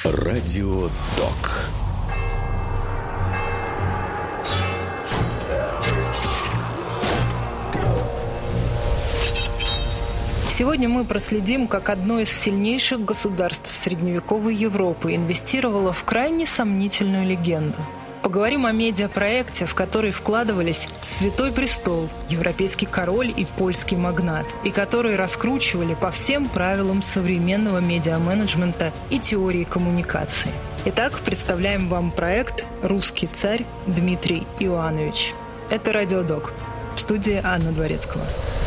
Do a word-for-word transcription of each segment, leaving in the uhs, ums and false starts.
Радио Док. Сегодня мы проследим, как одно из сильнейших государств средневековой Европы инвестировало в крайне сомнительную легенду. Поговорим о медиапроекте, в который вкладывались Святой Престол, европейский король и польский магнат, и который раскручивали по всем правилам современного медиаменеджмента и теории коммуникации. Итак, представляем вам проект «Русский царь Дмитрий Иоаннович». Это Радио Док. В студии Анна Дворецкого.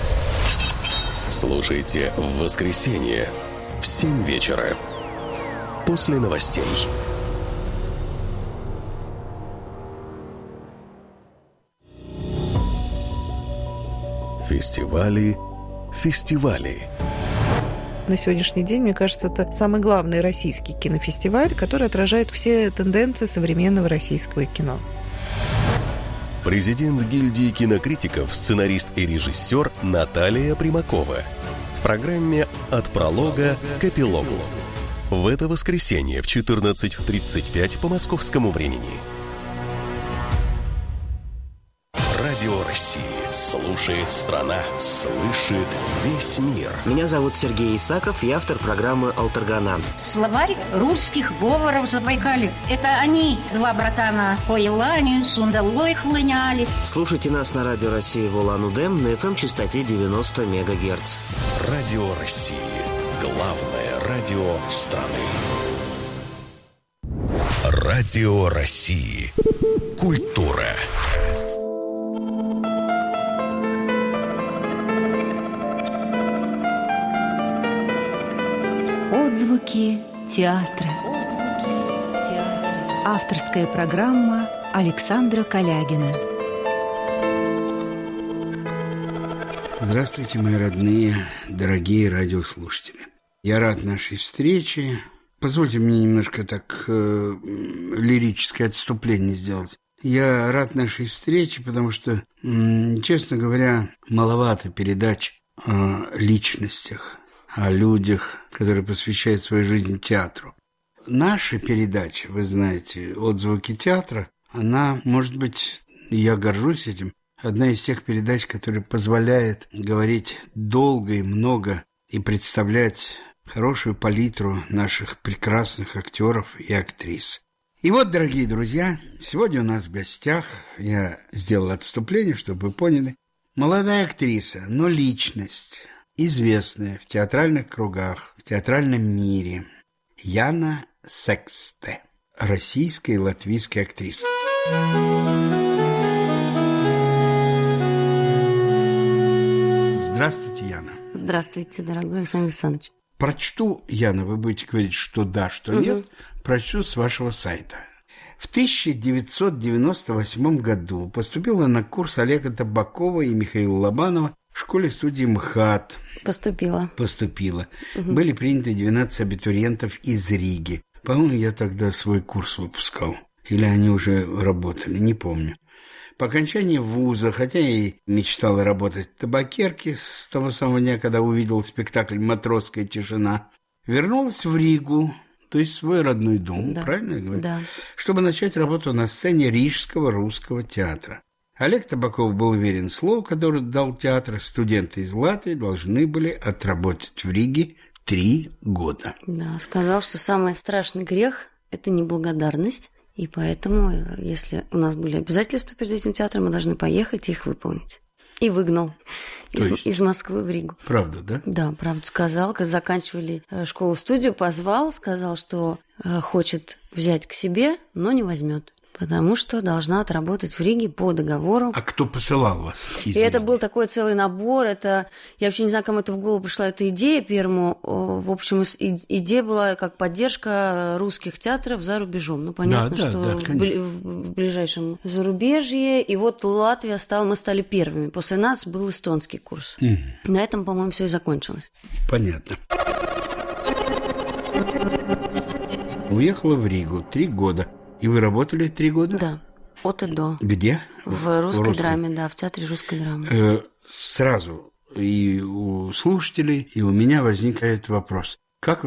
Слушайте в воскресенье в семь вечера после новостей. Фестивали, фестивали. На сегодняшний день, мне кажется, это самый главный российский кинофестиваль, который отражает все тенденции современного российского кино. Президент гильдии кинокритиков, сценарист и режиссер Наталья Примакова. В программе «От пролога к эпилогу». В это воскресенье в четырнадцать тридцать пять по московскому времени. Радио России. Слушает страна, слышит весь мир. Меня зовут Сергей Исаков, я автор программы «Алтаргана». Словарь русских говоров Забайкалья. Это они, два братана, по Елане, сундалой хлыняли. Слушайте нас на Радио России в Улан-Удэ на эф эм-частоте девяносто мегагерц. Радио России. Главное радио страны. Радио России. Культура. Отзвуки театра. Отзвуки театра. Авторская программа Александра Калягина. Здравствуйте, мои родные, дорогие радиослушатели. Я рад нашей встрече. Позвольте мне немножко так э, лирическое отступление сделать. Я рад нашей встрече, потому что, э, честно говоря, маловато передач о личностях, о людях, которые посвящают свою жизнь театру. Наша передача, вы знаете, «Отзвуки театра», она, может быть, я горжусь этим, одна из тех передач, которая позволяет говорить долго и много и представлять хорошую палитру наших прекрасных актеров и актрис. И вот, дорогие друзья, сегодня у нас в гостях, я сделал отступление, чтобы вы поняли, молодая актриса, но личность, известная в театральных кругах, в театральном мире, Яна Сексте, российская и латвийская актриса. Здравствуйте, Яна. Здравствуйте, дорогой Александр Александрович. Прочту, Яна, вы будете говорить, что да, что угу. нет, прочту с вашего сайта. В тысяча девятьсот девяносто восьмом году поступила на курс Олега Табакова и Михаила Лобанова в школе-студии МХАТ. Поступила. Поступила. Угу. Были приняты двенадцать абитуриентов из Риги. По-моему, я тогда свой курс выпускал. Или они уже работали, не помню. По окончании вуза, хотя я и мечтал работать в табакерке с того самого дня, когда увидел спектакль «Матросская тишина», вернулась в Ригу, то есть свой родной дом, да. правильно я говорю? Да. Чтобы начать работу на сцене Рижского русского театра. Олег Табаков был верен слову, которое дал театр. Студенты из Латвии должны были отработать в Риге три года. Да, сказал, что самый страшный грех – это неблагодарность. И поэтому, если у нас были обязательства перед этим театром, мы должны поехать и их выполнить. И выгнал из, есть... из Москвы в Ригу. Правда, да? Да, правда. Сказал, когда заканчивали школу-студию, позвал, сказал, что хочет взять к себе, но не возьмет. Потому что должна отработать в Риге по договору. А кто посылал вас? И это был такой целый набор. Это я вообще не знаю, кому это в голову пришла эта идея первому. В общем, идея была как поддержка русских театров за рубежом. Ну, понятно, да, да, что да, в ближайшем зарубежье. И вот Латвия стала, мы стали первыми. После нас был эстонский курс. Mm. На этом, по-моему, все и закончилось. Понятно. Уехала в Ригу три года. И вы работали три года? Да, от и до. Где? В русской в драме, да, в театре русской драмы. Э, сразу и у слушателей, и у меня возникает вопрос.